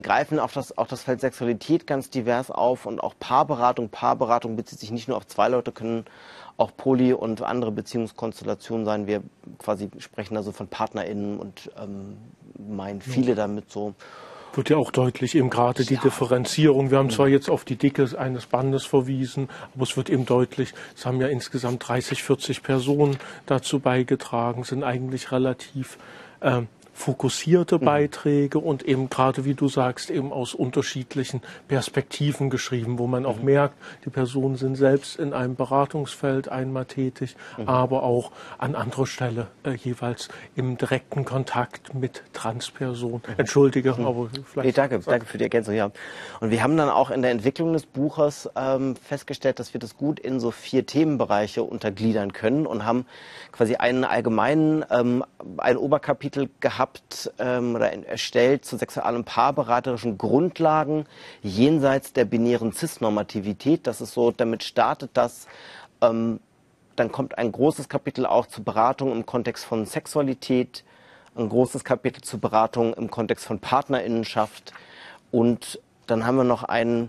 greifen auch das Feld Sexualität ganz divers auf und auch Paarberatung. Paarberatung bezieht sich nicht nur auf zwei Leute, können auch Poly- und andere Beziehungskonstellationen sein. Wir quasi sprechen also von PartnerInnen und meinen viele damit so. Wird ja auch deutlich eben gerade die Differenzierung. Wir haben zwar jetzt auf die Dicke eines Bandes verwiesen, aber es wird eben deutlich, es haben ja insgesamt 30, 40 Personen dazu beigetragen, sind eigentlich relativ fokussierte Beiträge und eben gerade, wie du sagst, eben aus unterschiedlichen Perspektiven geschrieben, wo man auch merkt, die Personen sind selbst in einem Beratungsfeld einmal tätig, aber auch an anderer Stelle jeweils im direkten Kontakt mit Transpersonen. Entschuldige, aber vielleicht... Nee, danke für die Ergänzung, ja. Und wir haben dann auch in der Entwicklung des Buches festgestellt, dass wir das gut in so 4 Themenbereiche untergliedern können und haben quasi einen allgemeinen, ein Oberkapitel gehabt oder erstellt zu sexual- und paarberaterischen Grundlagen jenseits der binären Cis-Normativität. Das ist so, damit startet das. Dann kommt ein großes Kapitel auch zur Beratung im Kontext von Sexualität, ein großes Kapitel zur Beratung im Kontext von Partnerinnenschaft und dann haben wir noch ein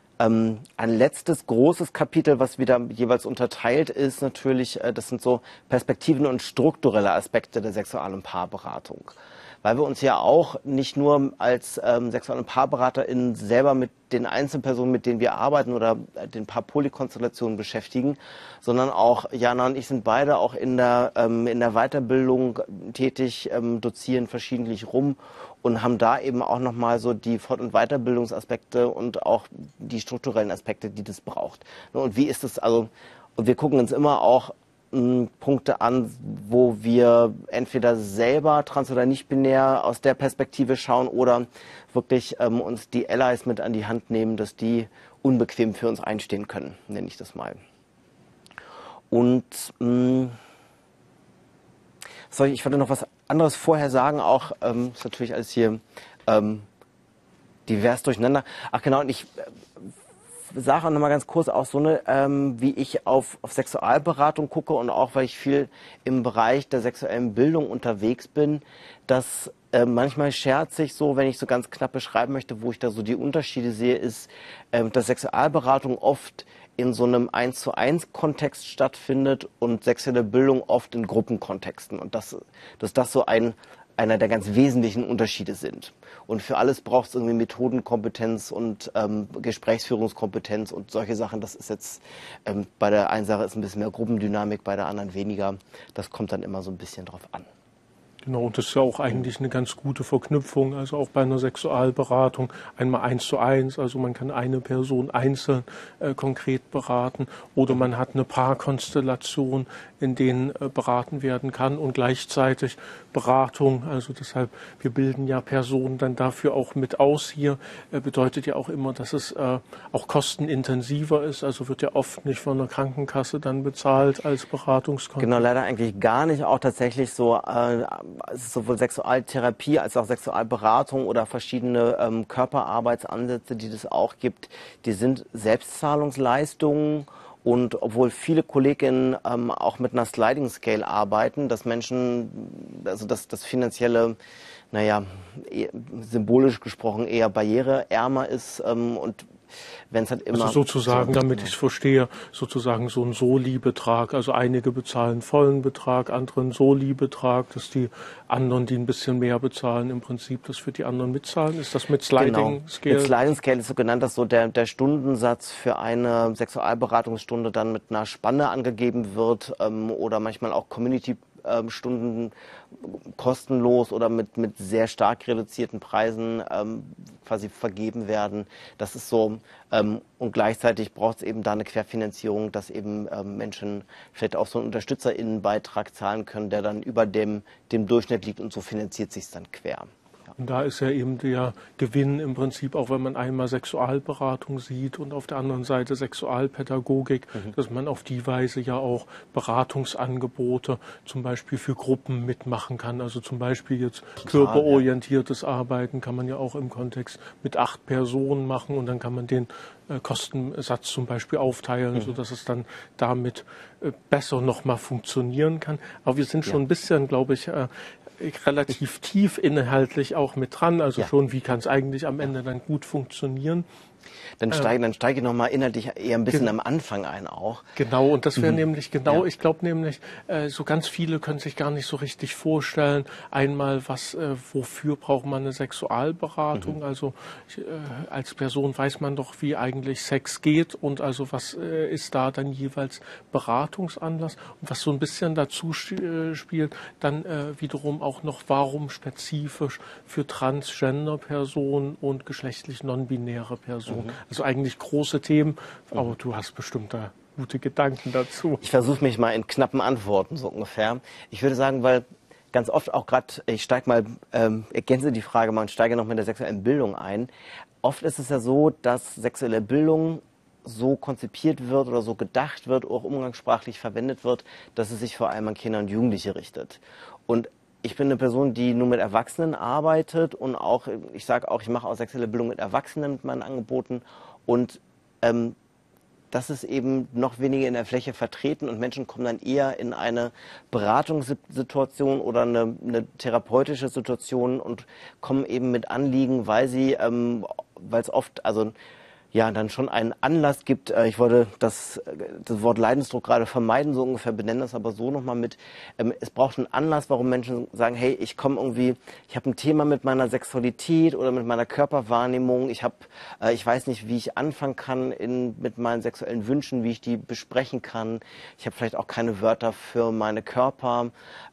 letztes großes Kapitel, was wieder jeweils unterteilt ist, natürlich, das sind so Perspektiven und strukturelle Aspekte der Sexual- und Paarberatung. Weil wir uns ja auch nicht nur als Sexual- und PaarberaterInnen selber mit den Einzelpersonen, mit denen wir arbeiten oder den Paar-Poly-Konstellationen beschäftigen, sondern auch, Jana und ich sind beide auch in der Weiterbildung tätig, dozieren verschiedentlich rum und haben da eben auch nochmal so die Fort- und Weiterbildungsaspekte und auch die strukturellen Aspekte, die das braucht. Und wie ist es, also, und wir gucken uns immer auch Punkte an, wo wir entweder selber trans- oder nicht binär aus der Perspektive schauen oder wirklich uns die Allies mit an die Hand nehmen, dass die unbequem für uns einstehen können, nenne ich das mal. Und ich wollte noch was anderes vorher sagen, auch ist natürlich alles hier divers durcheinander. Ach genau, und ich sage auch noch mal ganz kurz auch so wie ich auf Sexualberatung gucke und auch, weil ich viel im Bereich der sexuellen Bildung unterwegs bin, dass manchmal scherze ich so, wenn ich so ganz knapp beschreiben möchte, wo ich da so die Unterschiede sehe, ist, dass Sexualberatung oft in so einem 1:1 stattfindet und sexuelle Bildung oft in Gruppenkontexten und dass das so einer der ganz wesentlichen Unterschiede sind. Und für alles braucht es irgendwie Methodenkompetenz und Gesprächsführungskompetenz und solche Sachen. Das ist jetzt bei der einen Sache ist ein bisschen mehr Gruppendynamik, bei der anderen weniger. Das kommt dann immer so ein bisschen drauf an. Genau, und das ist ja auch eigentlich eine ganz gute Verknüpfung, also auch bei einer Sexualberatung einmal 1:1, also man kann eine Person einzeln konkret beraten oder man hat eine Paarkonstellation, in denen beraten werden kann und gleichzeitig Beratung, also deshalb, wir bilden ja Personen dann dafür auch mit aus hier, bedeutet ja auch immer, dass es auch kostenintensiver ist, also wird ja oft nicht von der Krankenkasse dann bezahlt als Beratungskonto. Genau, leider eigentlich gar nicht, auch tatsächlich so sowohl Sexualtherapie als auch Sexualberatung oder verschiedene Körperarbeitsansätze, die das auch gibt, die sind Selbstzahlungsleistungen. Und obwohl viele Kolleginnen auch mit einer Sliding Scale arbeiten, dass Menschen, also das finanzielle, naja, symbolisch gesprochen eher barriereärmer ist und wenn es halt immer... Also sozusagen, damit ich es verstehe, sozusagen so ein Soli-Betrag. Also einige bezahlen vollen Betrag, andere einen Soli-Betrag, dass die anderen, die ein bisschen mehr bezahlen, im Prinzip das für die anderen mitzahlen. Ist das mit Sliding Scale? Mit Sliding Scale ist so genannt, dass so der Stundensatz für eine Sexualberatungsstunde dann mit einer Spanne angegeben wird oder manchmal auch Community-Stunden kostenlos oder mit sehr stark reduzierten Preisen quasi vergeben werden. Das ist so, und gleichzeitig braucht es eben da eine Querfinanzierung, dass eben Menschen vielleicht auch so einen UnterstützerInnenbeitrag zahlen können, der dann über dem Durchschnitt liegt und so finanziert sich es dann quer. Und da ist ja eben der Gewinn im Prinzip, auch wenn man einmal Sexualberatung sieht und auf der anderen Seite Sexualpädagogik, dass man auf die Weise ja auch Beratungsangebote zum Beispiel für Gruppen mitmachen kann. Also zum Beispiel jetzt körperorientiertes Arbeiten kann man ja auch im Kontext mit 8 Personen machen und dann kann man den Kostensatz zum Beispiel aufteilen, sodass es dann damit besser nochmal funktionieren kann. Aber wir sind schon ein bisschen, glaube ich, relativ tief inhaltlich auch mit dran. Also Ja. schon, wie kann es eigentlich am Ende dann gut funktionieren. Dann steige ich nochmal inhaltlich eher ein bisschen am Anfang ein auch. Genau, und das wäre nämlich genau, Ja. ich glaube nämlich, so ganz viele können sich gar nicht so richtig vorstellen, einmal, wofür braucht man eine Sexualberatung, also als Person weiß man doch, wie eigentlich Sex geht und also was ist da dann jeweils Beratungsanlass und was so ein bisschen dazu spielt, dann wiederum auch noch, warum spezifisch für Transgender-Personen und geschlechtlich non-binäre Personen. Also eigentlich große Themen, aber du hast bestimmt da gute Gedanken dazu. Ich versuche mich mal in knappen Antworten so ungefähr. Ich würde sagen, weil ganz oft auch gerade, ich ergänze die Frage mal und steige noch mit der sexuellen Bildung ein. Oft ist es ja so, dass sexuelle Bildung so konzipiert wird oder so gedacht wird, auch umgangssprachlich verwendet wird, dass es sich vor allem an Kinder und Jugendliche richtet. Und ich bin eine Person, die nur mit Erwachsenen arbeitet und auch, ich sage auch, ich mache auch sexuelle Bildung mit Erwachsenen mit meinen Angeboten und das ist eben noch weniger in der Fläche vertreten und Menschen kommen dann eher in eine Beratungssituation oder eine therapeutische Situation und kommen eben mit Anliegen, weil es oft, also ja, dann schon einen Anlass gibt. Ich wollte das Wort Leidensdruck gerade vermeiden, so ungefähr, benenne das aber so nochmal mit. Es braucht einen Anlass, warum Menschen sagen, hey, ich habe ein Thema mit meiner Sexualität oder mit meiner Körperwahrnehmung. Ich weiß nicht, wie ich anfangen kann mit meinen sexuellen Wünschen, wie ich die besprechen kann. Ich habe vielleicht auch keine Wörter für meinen Körper,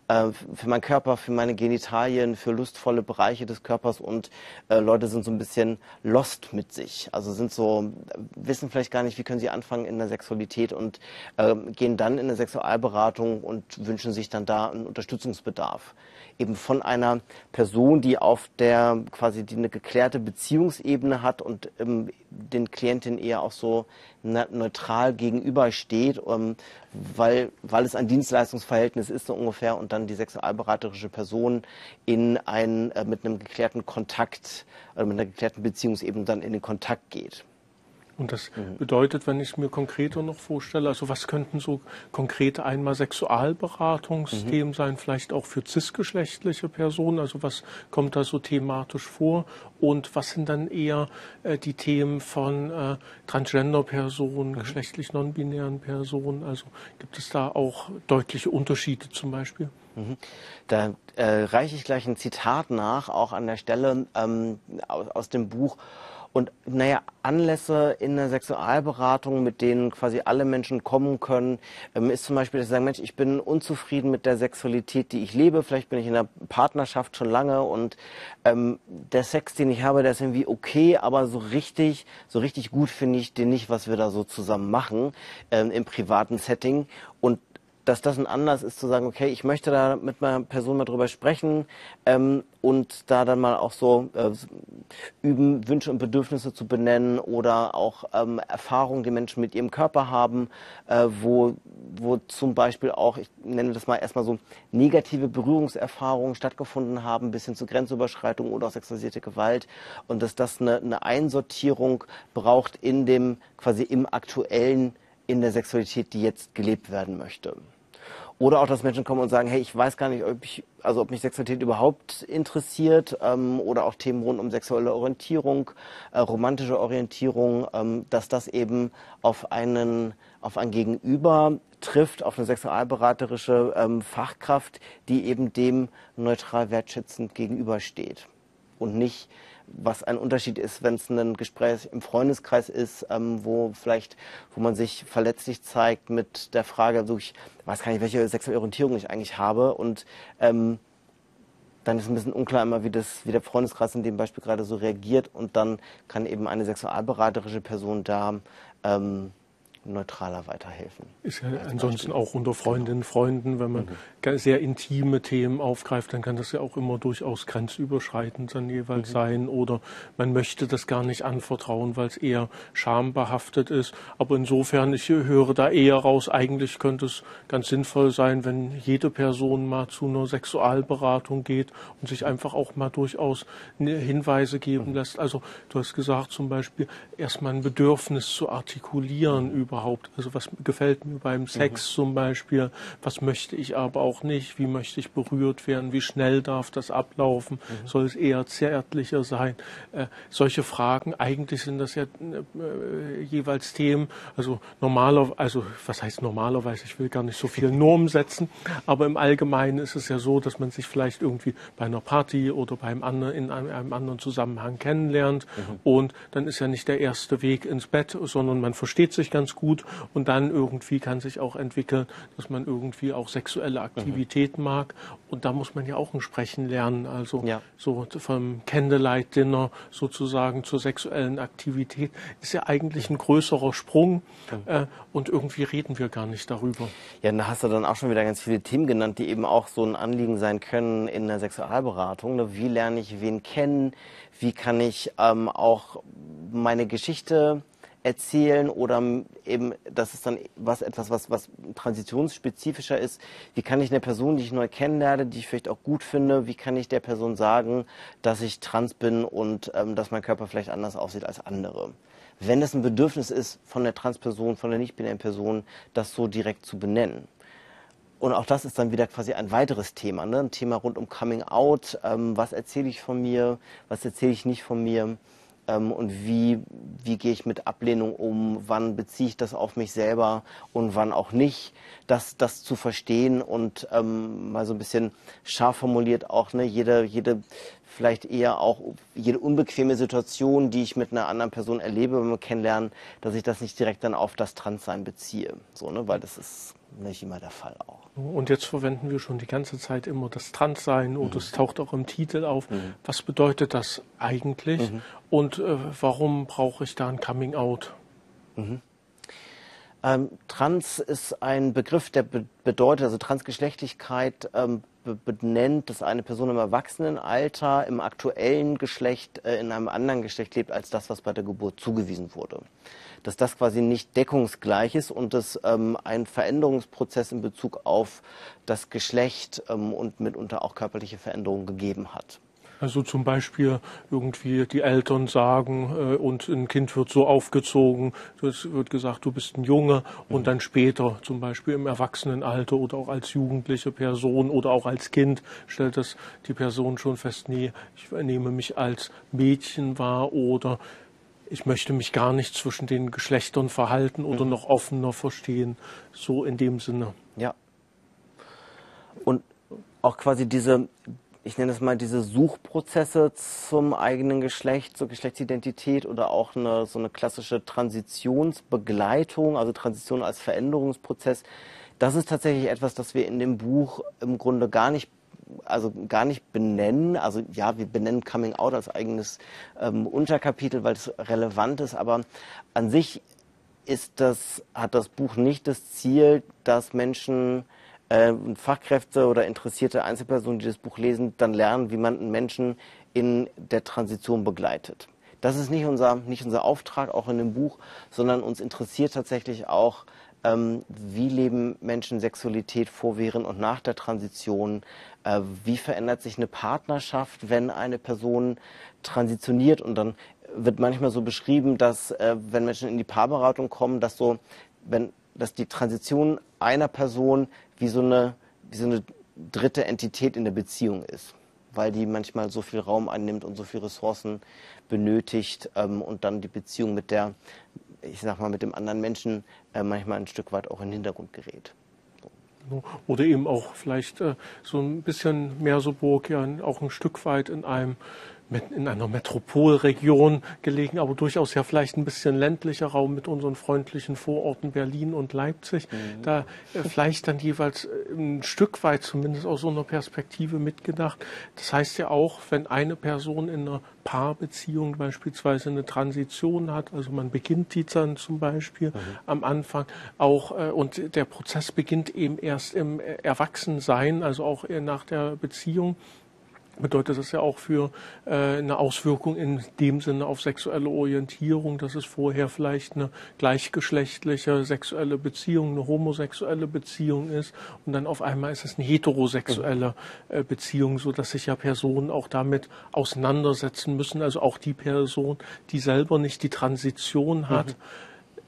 für meine Genitalien, für lustvolle Bereiche des Körpers und Leute sind so ein bisschen lost mit sich. Also wissen vielleicht gar nicht, wie können sie anfangen in der Sexualität und gehen dann in eine Sexualberatung und wünschen sich dann da einen Unterstützungsbedarf. Eben von einer Person, die die eine geklärte Beziehungsebene hat und den Klientin eher auch so neutral gegenübersteht, weil es ein Dienstleistungsverhältnis ist so ungefähr und dann die sexualberaterische Person mit einem geklärten Kontakt, mit einer geklärten Beziehungsebene dann in den Kontakt geht. Und das bedeutet, wenn ich es mir konkreter noch vorstelle, also was könnten so konkrete einmal Sexualberatungsthemen sein, vielleicht auch für cisgeschlechtliche Personen, also was kommt da so thematisch vor und was sind dann eher die Themen von Transgender-Personen, geschlechtlich non-binären Personen, also gibt es da auch deutliche Unterschiede zum Beispiel? Da reiche ich gleich ein Zitat nach, auch an der Stelle aus dem Buch. Und Anlässe in der Sexualberatung, mit denen quasi alle Menschen kommen können, ist zum Beispiel, dass sie sagen, Mensch, ich bin unzufrieden mit der Sexualität, die ich lebe. Vielleicht bin ich in einer Partnerschaft schon lange und der Sex, den ich habe, der ist irgendwie okay, aber so richtig gut finde ich den nicht, was wir da so zusammen machen im privaten Setting. Und dass das ein Anlass ist zu sagen, okay, ich möchte da mit meiner Person mal drüber sprechen und da dann mal auch so üben, Wünsche und Bedürfnisse zu benennen oder auch Erfahrungen, die Menschen mit ihrem Körper haben, wo zum Beispiel auch, ich nenne das mal erstmal so, negative Berührungserfahrungen stattgefunden haben, bis hin zu Grenzüberschreitung oder auch sexualisierte Gewalt und dass das eine Einsortierung braucht im Aktuellen, in der Sexualität, die jetzt gelebt werden möchte. Oder auch, dass Menschen kommen und sagen, hey, ich weiß gar nicht, ob mich Sexualität überhaupt interessiert oder auch Themen rund um sexuelle Orientierung, romantische Orientierung, dass das eben auf ein Gegenüber trifft, auf eine sexualberaterische Fachkraft, die eben dem neutral wertschätzend gegenübersteht und nicht, was ein Unterschied ist, wenn es ein Gespräch im Freundeskreis ist, wo man sich verletzlich zeigt mit der Frage, also ich weiß gar nicht, welche sexuelle Orientierung ich eigentlich habe und dann ist ein bisschen unklar immer, wie der Freundeskreis in dem Beispiel gerade so reagiert und dann kann eben eine sexualberaterische Person da neutraler weiterhelfen. Ist ja ansonsten auch unter Freundinnen, Freunden, wenn man sehr intime Themen aufgreift, dann kann das ja auch immer durchaus grenzüberschreitend dann jeweils sein oder man möchte das gar nicht anvertrauen, weil es eher schambehaftet ist. Aber insofern, ich höre da eher raus, eigentlich könnte es ganz sinnvoll sein, wenn jede Person mal zu einer Sexualberatung geht und sich einfach auch mal durchaus Hinweise geben lässt. Also du hast gesagt zum Beispiel, erstmal ein Bedürfnis zu artikulieren überhaupt. überhaupt? Also was gefällt mir beim Sex zum Beispiel? Was möchte ich aber auch nicht? Wie möchte ich berührt werden? Wie schnell darf das ablaufen? Soll es eher zärtlicher sein? Solche Fragen, eigentlich sind das ja jeweils Themen, also was heißt normalerweise? Ich will gar nicht so viel Normen setzen, aber im Allgemeinen ist es ja so, dass man sich vielleicht irgendwie bei einer Party oder in einem anderen Zusammenhang kennenlernt und dann ist ja nicht der erste Weg ins Bett, sondern man versteht sich ganz gut und dann irgendwie kann sich auch entwickeln, dass man irgendwie auch sexuelle Aktivität mag und da muss man ja auch ein Sprechen lernen, also so vom Candlelight-Dinner sozusagen zur sexuellen Aktivität ist ja eigentlich ein größerer Sprung und irgendwie reden wir gar nicht darüber. Ja, da hast du dann auch schon wieder ganz viele Themen genannt, die eben auch so ein Anliegen sein können in der Sexualberatung. Ne? Wie lerne ich wen kennen? Wie kann ich auch meine Geschichte erzählen oder eben, das ist dann was transitionsspezifischer ist. Wie kann ich eine Person, die ich neu kennenlerne, die ich vielleicht auch gut finde, wie kann ich der Person sagen, dass ich trans bin und dass mein Körper vielleicht anders aussieht als andere? Wenn es ein Bedürfnis ist von der Transperson, von der nicht-binären Person, das so direkt zu benennen. Und auch das ist dann wieder quasi ein weiteres Thema, ne? Ein Thema rund um Coming Out. Was erzähle ich von mir, was erzähle ich nicht von mir und wie gehe ich mit Ablehnung um, wann beziehe ich das auf mich selber und wann auch nicht. Das zu verstehen und mal so ein bisschen scharf formuliert auch, ne? Jede vielleicht eher auch jede unbequeme Situation, die ich mit einer anderen Person erlebe, wenn wir kennenlernen, dass ich das nicht direkt dann auf das Transsein beziehe. So, ne? Weil das ist nicht immer der Fall auch. Und jetzt verwenden wir schon die ganze Zeit immer das Transsein und es taucht auch im Titel auf. Was bedeutet das eigentlich und warum brauche ich da ein Coming Out? Trans ist ein Begriff, der bedeutet, also Transgeschlechtlichkeit benennt, dass eine Person im Erwachsenenalter, im aktuellen Geschlecht, in einem anderen Geschlecht lebt, als das, was bei der Geburt zugewiesen wurde. Dass das quasi nicht deckungsgleich ist und es ein Veränderungsprozess in Bezug auf das Geschlecht und mitunter auch körperliche Veränderungen gegeben hat. Also zum Beispiel irgendwie die Eltern sagen und ein Kind wird so aufgezogen, es wird gesagt, du bist ein Junge und dann später zum Beispiel im Erwachsenenalter oder auch als jugendliche Person oder auch als Kind stellt das die Person schon fest, nee, ich nehme mich als Mädchen wahr oder ich möchte mich gar nicht zwischen den Geschlechtern verhalten oder noch offener verstehen, so in dem Sinne. Ja. Und auch quasi ich nenne es mal diese Suchprozesse zum eigenen Geschlecht, zur Geschlechtsidentität oder auch so eine klassische Transitionsbegleitung, also Transition als Veränderungsprozess. Das ist tatsächlich etwas, das wir in dem Buch im Grunde gar nicht benennen. Also ja, wir benennen Coming Out als Unterkapitel, weil es relevant ist, aber an sich hat das Buch nicht das Ziel, dass Menschen Fachkräfte oder interessierte Einzelpersonen, die das Buch lesen, dann lernen, wie man einen Menschen in der Transition begleitet. Das ist nicht unser Auftrag, auch in dem Buch, sondern uns interessiert tatsächlich auch, wie leben Menschen Sexualität vor, während und nach der Transition, wie verändert sich eine Partnerschaft, wenn eine Person transitioniert. Und dann wird manchmal so beschrieben, dass wenn Menschen in die Paarberatung kommen, dass die Transition einer Person wie so eine dritte Entität in der Beziehung ist, weil die manchmal so viel Raum einnimmt und so viele Ressourcen benötigt und dann die Beziehung mit dem anderen Menschen manchmal ein Stück weit auch in den Hintergrund gerät. So. Oder eben auch vielleicht so ein bisschen Merseburg ja auch ein Stück weit in einer Metropolregion gelegen, aber durchaus ja vielleicht ein bisschen ländlicher Raum mit unseren freundlichen Vororten Berlin und Leipzig. Da vielleicht dann jeweils ein Stück weit zumindest aus so einer Perspektive mitgedacht. Das heißt ja auch, wenn eine Person in einer Paarbeziehung beispielsweise eine Transition hat, also man beginnt die dann zum Beispiel am Anfang auch und der Prozess beginnt eben erst im Erwachsensein, also auch nach der Beziehung, bedeutet das ja auch für eine Auswirkung in dem Sinne auf sexuelle Orientierung, dass es vorher vielleicht eine gleichgeschlechtliche sexuelle Beziehung, eine homosexuelle Beziehung ist und dann auf einmal ist es eine heterosexuelle Beziehung, so dass sich ja Personen auch damit auseinandersetzen müssen, also auch die Person, die selber nicht die Transition hat,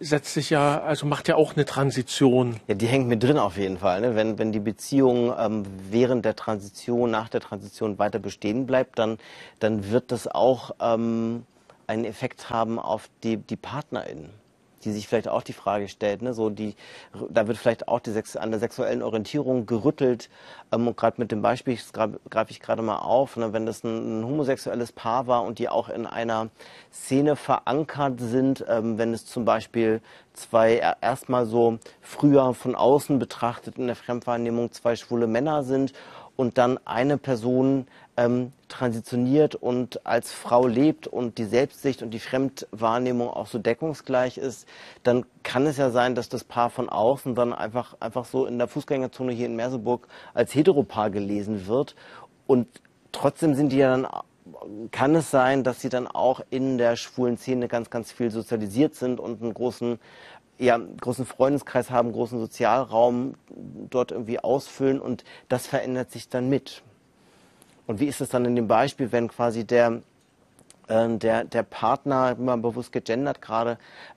setzt sich ja, also macht ja auch eine Transition. Ja, die hängt mit drin auf jeden Fall. Ne? Wenn die Beziehung während der Transition, nach der Transition weiter bestehen bleibt, dann wird das auch einen Effekt haben auf die PartnerInnen, die sich vielleicht auch die Frage stellt, ne? Da wird vielleicht auch an der sexuellen Orientierung gerüttelt. Und gerade mit dem Beispiel greife ich gerade mal auf, ne? Wenn das ein homosexuelles Paar war und die auch in einer Szene verankert sind, wenn es zum Beispiel erstmal so früher von außen betrachtet in der Fremdwahrnehmung zwei schwule Männer sind und dann eine Person transitioniert und als Frau lebt und die Selbstsicht und die Fremdwahrnehmung auch so deckungsgleich ist, dann kann es ja sein, dass das Paar von außen dann einfach so in der Fußgängerzone hier in Merseburg als Heteropaar gelesen wird. Und trotzdem sind die ja dann, kann es sein, dass sie dann auch in der schwulen Szene ganz, ganz viel sozialisiert sind und einen großen Freundeskreis haben, großen Sozialraum dort irgendwie ausfüllen, und das verändert sich dann mit. Und wie ist es dann in dem Beispiel, wenn quasi der Partner, mal bewusst gegendert gerade,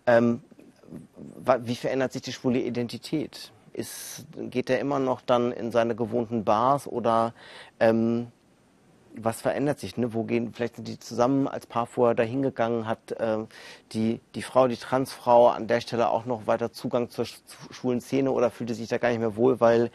wie verändert sich die schwule Identität? Geht der immer noch dann in seine gewohnten Bars oder was verändert sich? Ne? Vielleicht sind die zusammen als Paar vorher dahin gegangen, hat die Frau, die Transfrau an der Stelle auch noch weiter Zugang zur schwulen Szene oder fühlte sich da gar nicht mehr wohl, weil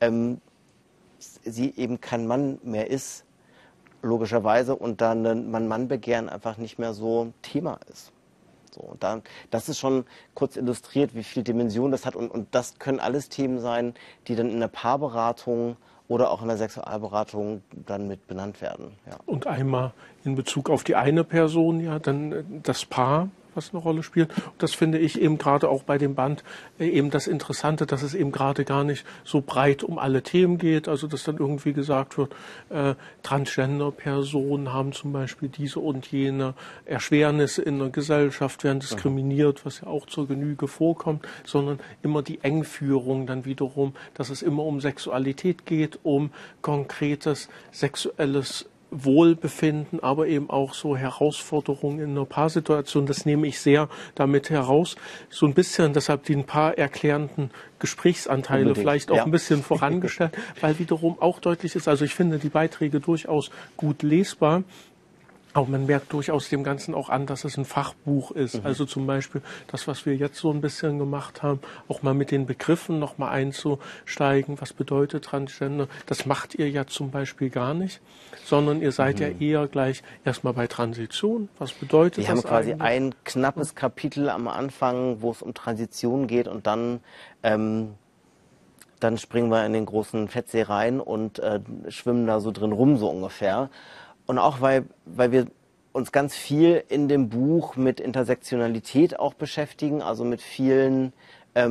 sie eben kein Mann mehr ist, logischerweise, und dann ein Mann-Begehren einfach nicht mehr so Thema ist. So, und das ist schon kurz illustriert, wie viel Dimension das hat, und das können alles Themen sein, die dann in der Paarberatung oder auch in der Sexualberatung dann mit benannt werden. Ja. Und einmal in Bezug auf die eine Person, ja, dann das Paar, was eine Rolle spielt. Und das finde ich eben gerade auch bei dem Band eben das Interessante, dass es eben gerade gar nicht so breit um alle Themen geht. Also dass dann irgendwie gesagt wird, Transgender-Personen haben zum Beispiel diese und jene Erschwernisse in der Gesellschaft, werden diskriminiert, was ja auch zur Genüge vorkommt, sondern immer die Engführung dann wiederum, dass es immer um Sexualität geht, um konkretes sexuelles Wohlbefinden, aber eben auch so Herausforderungen in einer Paarsituation. Das nehme ich sehr damit heraus. So ein bisschen, deshalb die ein paar erklärenden Gesprächsanteile Unbedingt, vielleicht auch ein bisschen vorangestellt, weil wiederum auch deutlich ist, also ich finde die Beiträge durchaus gut lesbar. Aber man merkt durchaus dem Ganzen auch an, dass es ein Fachbuch ist. Also zum Beispiel das, was wir jetzt so ein bisschen gemacht haben, auch mal mit den Begriffen noch mal einzusteigen. Was bedeutet Transgender? Das macht ihr ja zum Beispiel gar nicht, sondern ihr seid ja eher gleich erstmal bei Transition. Was bedeutet das eigentlich? Wir haben quasi ein knappes Kapitel am Anfang, wo es um Transition geht, und dann springen wir in den großen Fettsee rein und schwimmen da so drin rum, so ungefähr. Und auch weil wir uns ganz viel in dem Buch mit Intersektionalität auch beschäftigen, also mit vielen, ich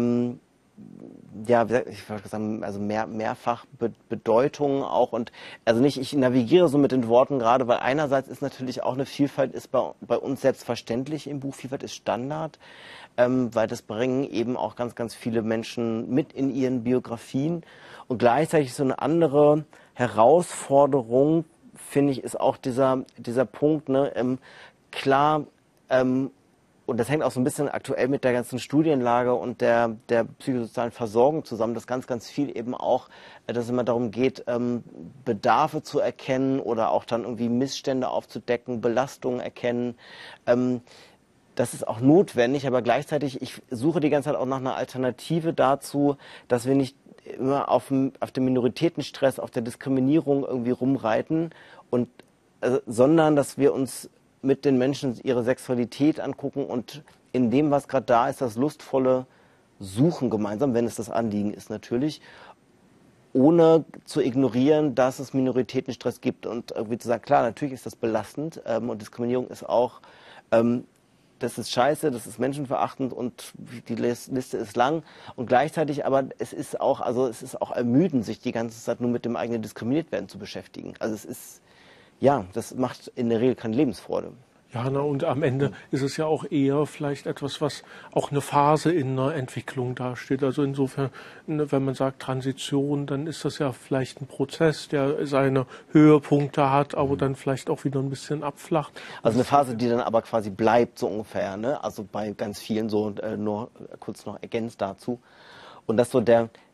würde sagen, also mehrfach Bedeutungen auch, und also nicht, ich navigiere so mit den Worten gerade, weil einerseits ist natürlich auch eine Vielfalt ist bei uns selbstverständlich im Buch, Vielfalt ist Standard, weil das bringen eben auch ganz, ganz viele Menschen mit in ihren Biografien, und gleichzeitig so eine andere Herausforderung, finde ich, ist auch dieser Punkt, ne, klar, und das hängt auch so ein bisschen aktuell mit der ganzen Studienlage und der psychosozialen Versorgung zusammen, dass ganz, ganz viel eben auch, dass es immer darum geht, Bedarfe zu erkennen oder auch dann irgendwie Missstände aufzudecken, Belastungen erkennen. Das ist auch notwendig, aber gleichzeitig, ich suche die ganze Zeit auch nach einer Alternative dazu, dass wir nicht immer auf dem Minoritätenstress, auf der Diskriminierung irgendwie rumreiten, sondern dass wir uns mit den Menschen ihre Sexualität angucken und in dem, was gerade da ist, das lustvolle Suchen gemeinsam, wenn es das Anliegen ist natürlich, ohne zu ignorieren, dass es Minoritätenstress gibt, und irgendwie zu sagen, klar, natürlich ist das belastend, und Diskriminierung ist auch das ist scheiße, das ist menschenverachtend und die Liste ist lang, und gleichzeitig aber es ist auch ermüdend, sich die ganze Zeit nur mit dem eigenen Diskriminiertwerden zu beschäftigen. Also das macht in der Regel keine Lebensfreude. Ja, na, und am Ende ist es ja auch eher vielleicht etwas, was auch eine Phase in einer Entwicklung dasteht. Also insofern, wenn man sagt Transition, dann ist das ja vielleicht ein Prozess, der seine Höhepunkte hat, aber dann vielleicht auch wieder ein bisschen abflacht. Also eine Phase, die dann aber quasi bleibt, so ungefähr, ne? Also bei ganz vielen so, nur kurz noch ergänzt dazu. Und das so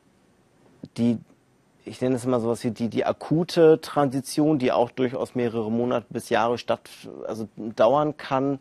ich nenne es immer sowas wie die akute Transition, die auch durchaus mehrere Monate bis Jahre dauern kann,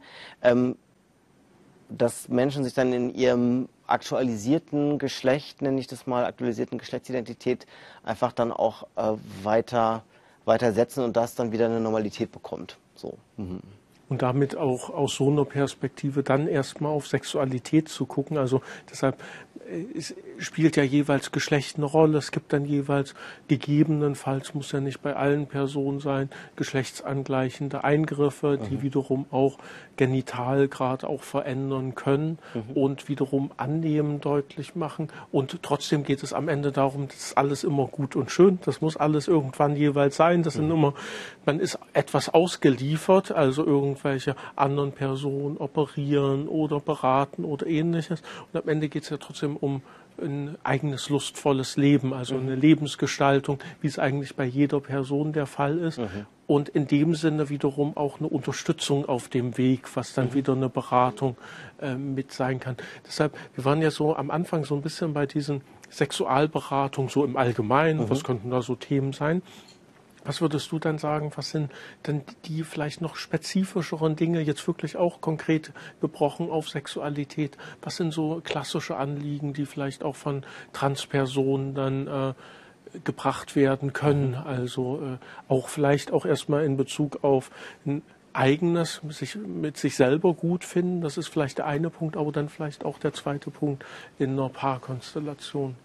dass Menschen sich dann in ihrem aktualisierten Geschlecht, nenne ich das mal, aktualisierten Geschlechtsidentität, einfach dann auch weiter setzen und das dann wieder eine Normalität bekommt. So. Mhm. Und damit auch aus so einer Perspektive dann erstmal auf Sexualität zu gucken. Also deshalb spielt ja jeweils Geschlecht eine Rolle. Es gibt dann jeweils gegebenenfalls, muss ja nicht bei allen Personen sein, geschlechtsangleichende Eingriffe, die wiederum auch genital gerade auch verändern können und wiederum Annehmen deutlich machen. Und trotzdem geht es am Ende darum, das ist alles immer gut und schön. Das muss alles irgendwann jeweils sein. Das sind immer, man ist etwas ausgeliefert, also irgendwelche anderen Personen operieren oder beraten oder ähnliches. Und am Ende geht es ja trotzdem um ein eigenes lustvolles Leben, also eine Lebensgestaltung, wie es eigentlich bei jeder Person der Fall ist. Und in dem Sinne wiederum auch eine Unterstützung auf dem Weg, was dann wieder eine Beratung mit sein kann. Deshalb, wir waren ja so am Anfang so ein bisschen bei diesen Sexualberatungen, so im Allgemeinen, was könnten da so Themen sein? Was würdest du dann sagen, was sind denn die vielleicht noch spezifischeren Dinge, jetzt wirklich auch konkret gebrochen auf Sexualität? Was sind so klassische Anliegen, die vielleicht auch von Transpersonen dann gebracht werden können? Also auch vielleicht auch erstmal in Bezug auf ein eigenes, mit sich selber gut finden. Das ist vielleicht der eine Punkt, aber dann vielleicht auch der zweite Punkt in einer Paarkonstellation.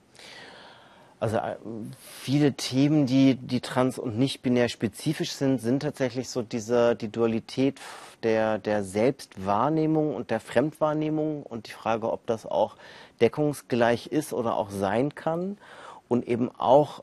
Also viele Themen, die trans- und nicht binär spezifisch sind tatsächlich so die Dualität der Selbstwahrnehmung und der Fremdwahrnehmung und die Frage, ob das auch deckungsgleich ist oder auch sein kann. Und eben auch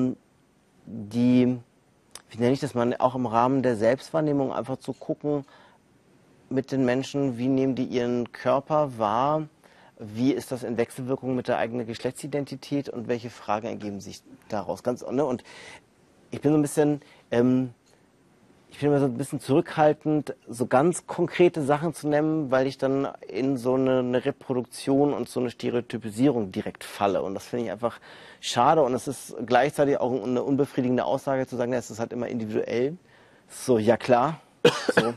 wie nenne ich das mal, auch im Rahmen der Selbstwahrnehmung einfach zu gucken mit den Menschen, wie nehmen die ihren Körper wahr, wie ist das in Wechselwirkung mit der eigenen Geschlechtsidentität und welche Fragen ergeben sich daraus? Und ich bin so ein bisschen, ich bin immer so ein bisschen zurückhaltend, so ganz konkrete Sachen zu nennen, weil ich dann in so eine Reproduktion und so eine Stereotypisierung direkt falle. Und das finde ich einfach schade. Und es ist gleichzeitig auch eine unbefriedigende Aussage zu sagen, ja, es ist halt immer individuell. So, ja klar. So,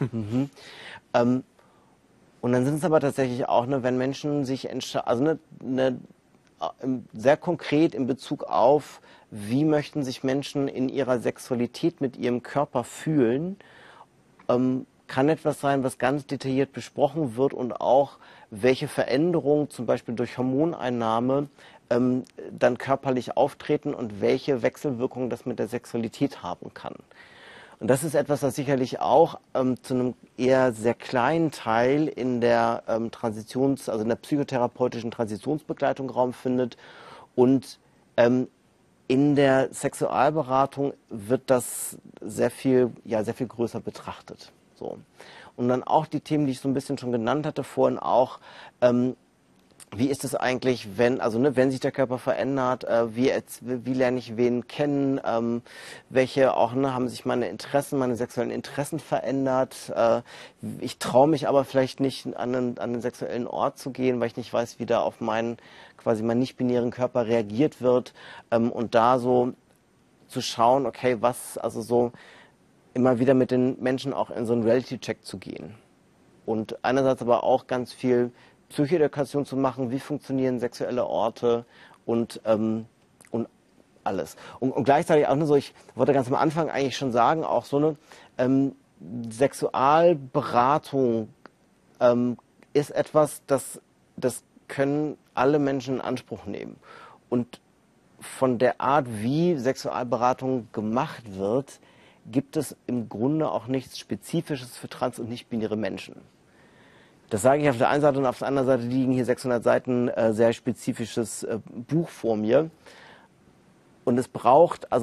und dann sind es aber tatsächlich auch, wenn Menschen sich entscheiden, sehr konkret in Bezug auf, wie möchten sich Menschen in ihrer Sexualität mit ihrem Körper fühlen, kann etwas sein, was ganz detailliert besprochen wird und auch welche Veränderungen zum Beispiel durch Hormoneinnahme dann körperlich auftreten und welche Wechselwirkungen das mit der Sexualität haben kann. Und das ist etwas, das sicherlich auch zu einem eher sehr kleinen Teil in der also in der psychotherapeutischen Transitionsbegleitung Raum findet. Und in der Sexualberatung wird das sehr viel größer betrachtet. So. Und dann auch die Themen, die ich so ein bisschen schon genannt hatte vorhin auch, wie ist es eigentlich, wenn sich der Körper verändert, wie lerne ich wen kennen, welche auch, haben sich meine sexuellen Interessen verändert, ich traue mich aber vielleicht nicht an den sexuellen Ort zu gehen, weil ich nicht weiß, wie da auf meinen nicht-binären Körper reagiert wird, und da so zu schauen, okay, immer wieder mit den Menschen auch in so einen Reality-Check zu gehen. Und einerseits aber auch ganz viel Psychoedukation zu machen, wie funktionieren sexuelle Orte und alles. Und gleichzeitig auch so, ich wollte ganz am Anfang eigentlich schon sagen, auch so eine Sexualberatung ist etwas, das können alle Menschen in Anspruch nehmen. Und von der Art, wie Sexualberatung gemacht wird, gibt es im Grunde auch nichts Spezifisches für trans- und nicht-binäre Menschen. Das sage ich auf der einen Seite, und auf der anderen Seite liegen hier 600 Seiten sehr spezifisches Buch vor mir. Und es braucht,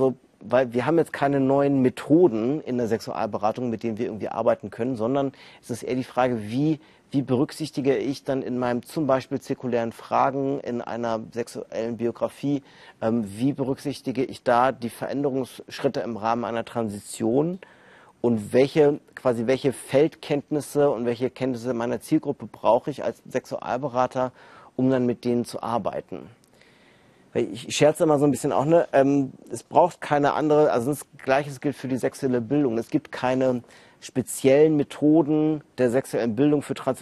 weil wir haben jetzt keine neuen Methoden in der Sexualberatung, mit denen wir irgendwie arbeiten können, sondern es ist eher die Frage, wie berücksichtige ich dann in meinem zum Beispiel zirkulären Fragen in einer sexuellen Biografie, wie berücksichtige ich da die Veränderungsschritte im Rahmen einer Transition und welche Feldkenntnisse und welche Kenntnisse meiner Zielgruppe brauche ich als Sexualberater, um dann mit denen zu arbeiten. Ich scherze immer so ein bisschen auch, ne? Es braucht keine andere, also das Gleiche gilt für die sexuelle Bildung. Es gibt keine speziellen Methoden der sexuellen Bildung für